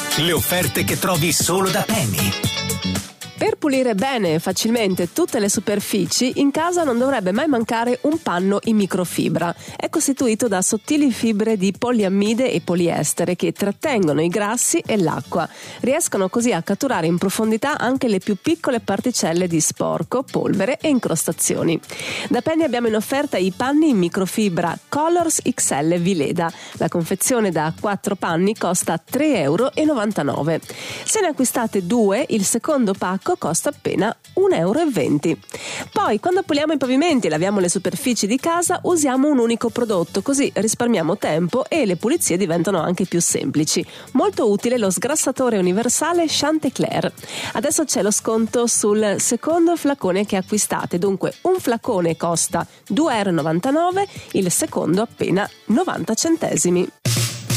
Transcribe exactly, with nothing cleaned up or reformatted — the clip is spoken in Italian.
Le offerte che trovi solo da Penny. Per pulire bene e facilmente tutte le superfici, in casa non dovrebbe mai mancare un panno in microfibra. È costituito da sottili fibre di poliammide e poliestere che trattengono i grassi e l'acqua. Riescono così a catturare in profondità anche le più piccole particelle di sporco, polvere e incrostazioni. Da Penny abbiamo in offerta i panni in microfibra Colors X L Vileda. La confezione da quattro panni costa tre virgola novantanove euro. Se ne acquistate due, il secondo pacco costa appena un euro e venti. Poi, quando puliamo i pavimenti e laviamo le superfici di casa, usiamo un unico prodotto, così risparmiamo tempo e le pulizie diventano anche più semplici. Molto utile lo sgrassatore universale Chanticleer. Adesso c'è lo sconto sul secondo flacone che acquistate, dunque un flacone costa due virgola novantanove euro, il secondo appena novanta centesimi.